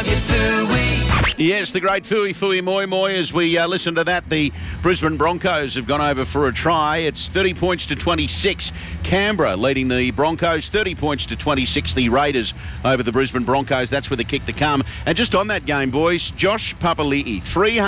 love you, Fooey. Yes, the great Fui Moi Moi. As we listen to that, the Brisbane Broncos have gone over for a try. It's 30 points to 26. Canberra leading the Broncos, 30 points to 26. The Raiders over the Brisbane Broncos. That's with the kick to come. And just on that game, boys, Josh Papali'i,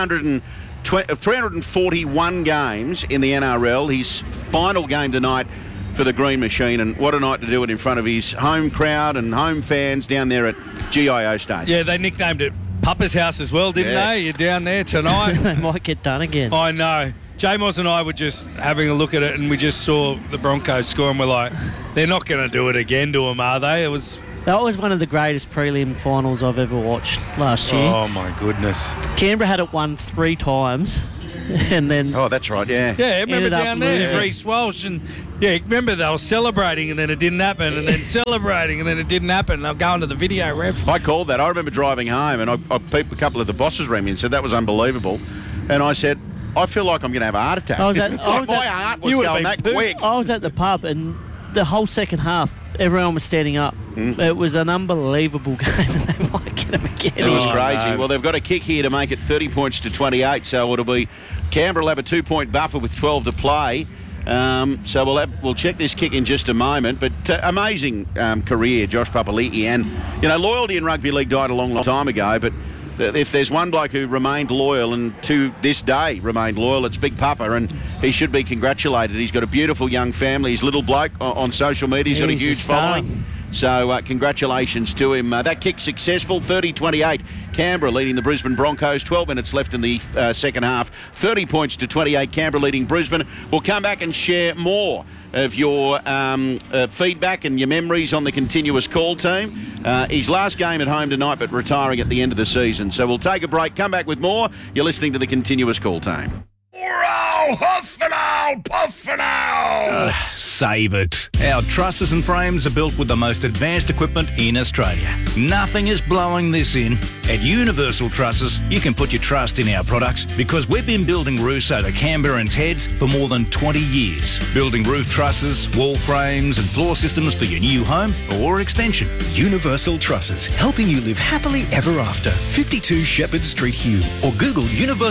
341 games in the NRL. His final game tonight for the Green Machine, and what a night to do it in front of his home crowd and home fans down there at GIO Stadium. Yeah, they nicknamed it Papa's House as well, didn't they? You're down there tonight. They might get done again. I know. J-Moz and I were just having a look at it, and we just saw the Broncos score, and we're like, they're not going to do it again to them, are they? That was one of the greatest prelim finals I've ever watched last year. Oh, my goodness. Canberra had it won 3 times, and then... Oh, that's right, yeah. Yeah, remember Ended up down there, losing. Reece Walsh, and remember they were celebrating and then it didn't happen, and then celebrating and then it didn't happen. They'll go into the video ref. I called that. I remember driving home, and I peeped, a couple of the bosses rang me and said that was unbelievable. And I said, I feel like I'm going to have a heart attack. My heart was going that quick. I was at the pub, and the whole second half, everyone was standing up. It was an unbelievable game, and they might get them again. It was Oh, crazy. no. Well, they've got a kick here to make it 30 points to 28, so it'll be Canberra will have a 2-point buffer with 12 to play. So we'll check this kick in just a moment. But amazing career, Josh Papali'i. And, loyalty in rugby league died a long time ago, but if there's one bloke who remained loyal and to this day remained loyal, it's Big Papa, and he should be congratulated. He's got a beautiful young family. His little bloke on social media, he's got a He's a huge star. following. So congratulations to him. That kick successful, 30-28. Canberra leading the Brisbane Broncos. 12 minutes left in the second half. 30 points to 28. Canberra leading Brisbane. We'll come back and share more of your feedback and your memories on the continuous call team. His last game at home tonight, but retiring at the end of the season. So we'll take a break, come back with more. You're listening to the continuous call team. Save it. Our trusses and frames are built with the most advanced equipment in Australia. Nothing is blowing this in. At Universal Trusses, you can put your trust in our products because we've been building roofs over Canberrans' heads for more than 20 years. Building roof trusses, wall frames and floor systems for your new home or extension. Universal Trusses, helping you live happily ever after. 52 Shepherd Street, Hugh, or Google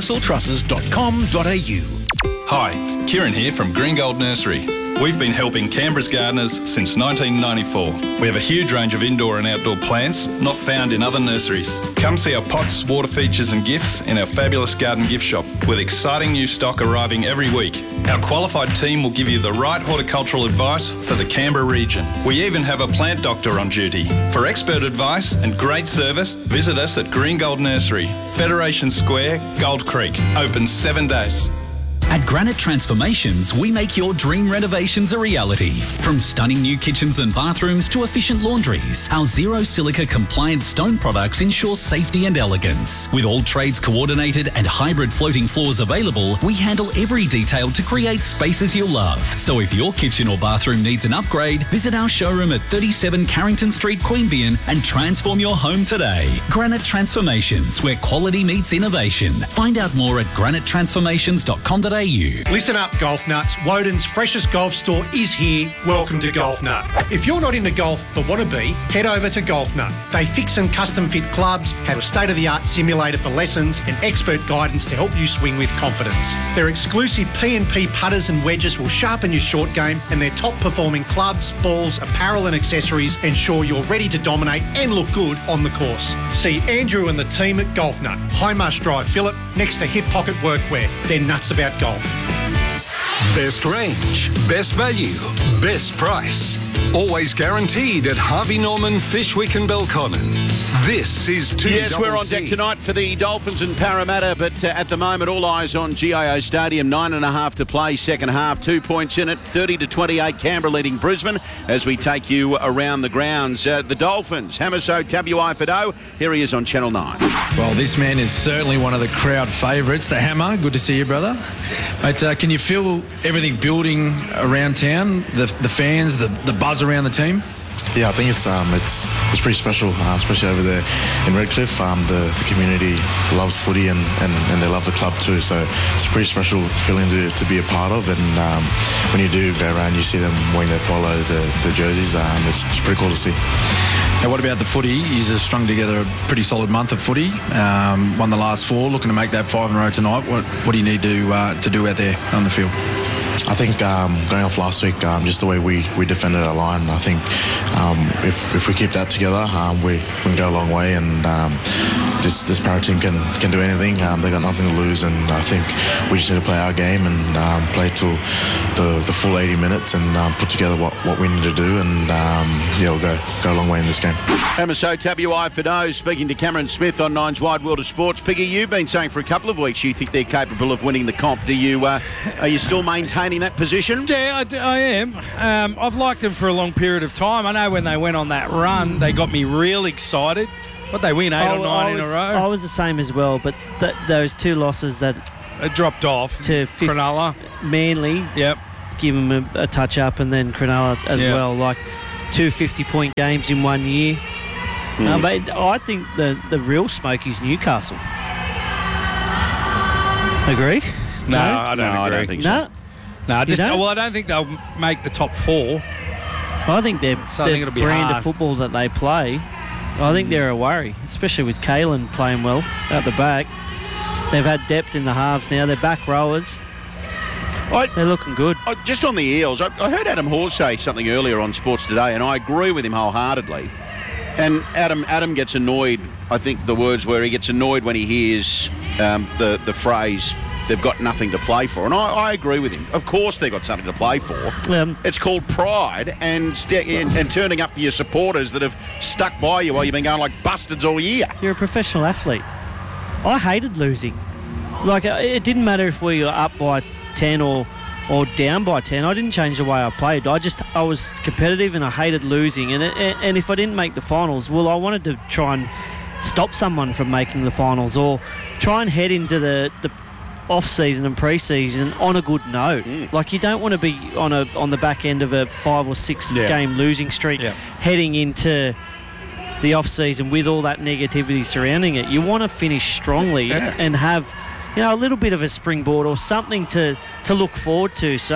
universaltrusses.com.au. Hi, Kieran here from Green Gold Nursery. We've been helping Canberra's gardeners since 1994. We have a huge range of indoor and outdoor plants not found in other nurseries. Come see our pots, water features and gifts in our fabulous garden gift shop with exciting new stock arriving every week. Our qualified team will give you the right horticultural advice for the Canberra region. We even have a plant doctor on duty. For expert advice and great service, visit us at Green Gold Nursery, Federation Square, Gold Creek. Open 7 days. At Granite Transformations, we make your dream renovations a reality. From stunning new kitchens and bathrooms to efficient laundries, our zero silica compliant stone products ensure safety and elegance. With all trades coordinated and hybrid floating floors available, we handle every detail to create spaces you'll love. So if your kitchen or bathroom needs an upgrade, visit our showroom at 37 Carrington Street, Queanbeyan and transform your home today. Granite Transformations, where quality meets innovation. Find out more at granitetransformations.com.au. Listen up, Golf Nuts. Woden's freshest golf store is here. Welcome to Golf Nut. If you're not into golf but want to be, head over to Golf Nut. They fix and custom fit clubs, have a state-of-the-art simulator for lessons and expert guidance to help you swing with confidence. Their exclusive P&P putters and wedges will sharpen your short game, and their top-performing clubs, balls, apparel and accessories ensure you're ready to dominate and look good on the course. See Andrew and the team at Golf Nut, High Marsh Drive, Phillip, next to Hip Pocket Workwear. They're nuts about golf. Best range, best value, best price. Always guaranteed at Harvey Norman, Fishwick and Belconnen. This is 2 Yes, we're on deck tonight for the Dolphins and Parramatta, but at the moment all eyes on GIO Stadium. 9.5 to play, second half, 2 points in it, 30-28. Canberra leading Brisbane as we take you around the grounds. The Dolphins, Hamiso Tabuai-Fidow, here he is on Channel 9. Well, this man is certainly one of the crowd favourites. The Hammer, good to see you, brother. Mate, can you feel everything building around town, the fans, the buzz around the team? Yeah, I think it's pretty special, especially over there in Redcliffe. The community loves footy and they love the club too, so it's a pretty special feeling to be a part of. And when you do go around, you see them wearing their polo, the jerseys. It's pretty cool to see. Now, what about the footy? He's strung together a pretty solid month of footy. Won the last 4, looking to make that 5 in a row tonight. What do you need to do out there on the field? I think going off last week, just the way we defended our line, I think if we keep that together, we can go a long way. And this Para team can do anything. They got nothing to lose, and I think we just need to play our game and play till the full 80 minutes and put together what we need to do. And we'll go a long way in this game. MSO WI Fido speaking to Cameron Smith on Nine's Wide World of Sports. Piggy, you've been saying for a couple of weeks you think they're capable of winning the comp. Are you still maintaining that position? Yeah, I am. I've liked them for a long period of time. I know when they went on that run, they got me real excited. But they win 8 or 9 in a row. I was the same as well, but those 2 losses that it dropped off to Cronulla, Manly. Yep. Give them a touch up, and then Cronulla as well. Like 2 50-point games in 1 year. But I think the real smoke is Newcastle. Agree? No, I don't agree. I don't think so. No, I don't think they'll make the top 4. I think the it'll be brand hard. of football that they play, I think they're a worry, especially with Kalen playing well out the back. They've had depth in the halves now. They're back rowers. They're looking good. Just on the Eels, I heard Adam Hawes say something earlier on Sports Today, and I agree with him wholeheartedly. And Adam gets annoyed. I think the words were he gets annoyed when he hears the phrase, they've got nothing to play for. And I agree with him. Of course they've got something to play for. It's called pride and turning up for your supporters that have stuck by you while you've been going like bastards all year. You're a professional athlete. I hated losing. Like, it didn't matter if we were up by 10 or down by 10. I didn't change the way I played. I was competitive and I hated losing. And if I didn't make the finals, well, I wanted to try and stop someone from making the finals or try and head into the off-season and pre-season on a good note. Like, you don't want to be on the back end of a 5 or 6 game losing streak heading into the off-season with all that negativity surrounding it. You want to finish strongly and have a little bit of a springboard or something to look forward to. So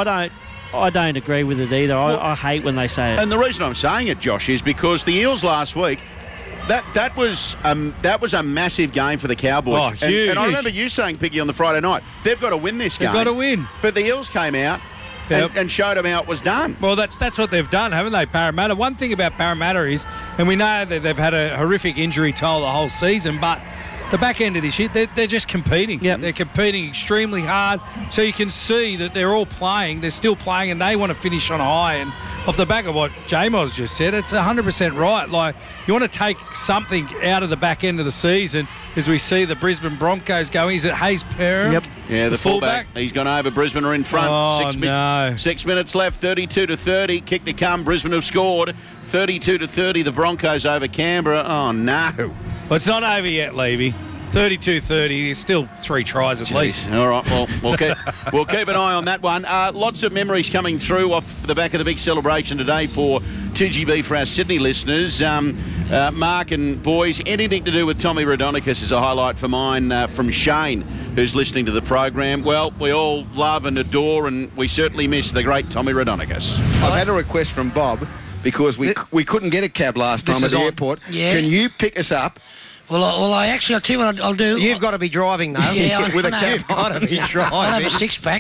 I don't agree with it either. I hate when they say it. And the reason I'm saying it, Josh, is because the Eels last week, that was a massive game for the Cowboys. Oh, huge. And I remember you saying, Piggy, on the Friday night, they've got to win this game. They've got to win. But the Eels came out and showed them how it was done. Well, that's what they've done, haven't they, Parramatta? One thing about Parramatta is, and we know that they've had a horrific injury toll the whole season, but the back end of this year, they're just competing. They're competing extremely hard. So you can see that they're all playing. They're still playing, and they want to finish on a high. And off the back of what J-Moz just said, it's 100% right. Like, you want to take something out of the back end of the season as we see the Brisbane Broncos going. Is it Hayes Perham? Yep. Yeah, the fullback. He's gone over. Brisbane are in front. Oh, 6 minutes left, 32-30. Kick to come. Brisbane have scored. 32-30, the Broncos over Canberra. Oh, no. Well, it's not over yet, Levy. 32-30. There's still 3 tries at least. All right, well, we'll keep an eye on that one. Lots of memories coming through off the back of the big celebration today for 2GB for our Sydney listeners. Mark and boys, anything to do with Tommy Raudonikis is a highlight for mine from Shane, who's listening to the program. Well, we all love and adore, and we certainly miss the great Tommy Raudonikis. I've had a request from Bob because we couldn't get a cab last time at the airport. Yeah. Can you pick us up? Well, I'll tell you what I'll do. You've got to be driving, though. Yeah, with a know. cab. You've got to be driving. I'll have a 6-pack.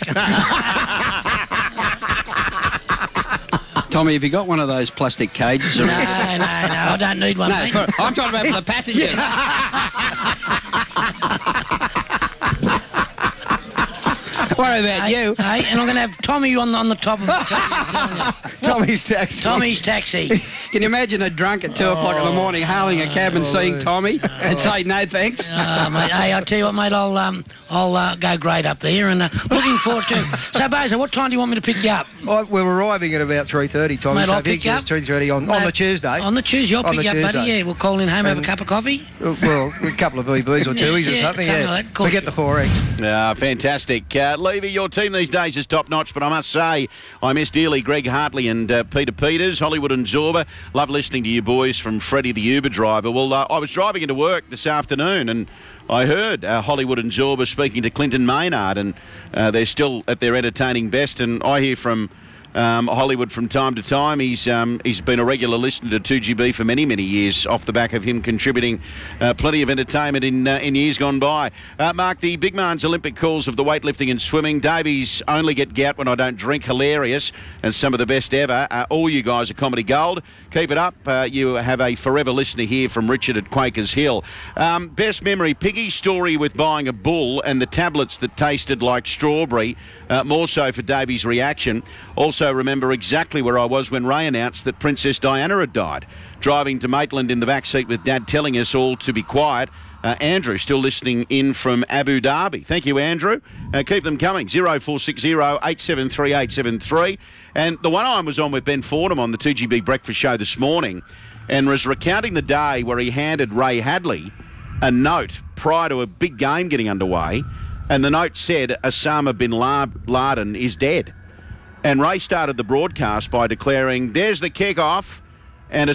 Tommy, have you got one of those plastic cages? No, I don't need one, mate. I'm talking about for the passengers. What about you? Hey, and I'm going to have Tommy on the top of it. Tommy's taxi. Tommy's taxi. Can you imagine a drunk at 2 o'clock in the morning hailing a cab and seeing Tommy and say no thanks? Mate, hey, I'll tell you what, mate, I'll go great up there and looking forward to it. So, Bozo, what time do you want me to pick you up? We're arriving at about 3:30, Tommy. Mate, so I'll pick you up. 3:30 on the Tuesday. On the Tuesday, I'll pick you up, buddy. Yeah, we'll call in home, have a cup of coffee. Well, a couple of BBs or twoies or something. Yeah, like that. Forget the 4X. Fantastic. Levy, your team these days is top-notch, but I must say I miss dearly Greg Hartley and Peter Peters, Hollywood and Zorba. Love listening to you boys from Freddie the Uber driver. Well, I was driving into work this afternoon and I heard Hollywood and Zorba speaking to Clinton Maynard, and they're still at their entertaining best. And I hear from Hollywood from time to time. He's been a regular listener to 2GB for many, many years off the back of him contributing plenty of entertainment in years gone by. Mark, the Big Man's Olympic calls of the weightlifting and swimming. Davies only get gout when I don't drink. Hilarious and some of the best ever. All you guys are comedy gold. Keep it up. You have a forever listener here from Richard at Quakers Hill. Best memory, Piggy's story with buying a bull and the tablets that tasted like strawberry. More so for Davies' reaction. Also remember exactly where I was when Ray announced that Princess Diana had died. Driving to Maitland in the back seat with Dad telling us all to be quiet. Andrew still listening in from Abu Dhabi. Thank you, Andrew. Keep them coming. 0460 873 873. And the one I was on with Ben Fordham on the 2GB Breakfast Show this morning and was recounting the day where he handed Ray Hadley a note prior to a big game getting underway, and the note said Osama bin Laden is dead. And Ray started the broadcast by declaring, there's the kick-off, and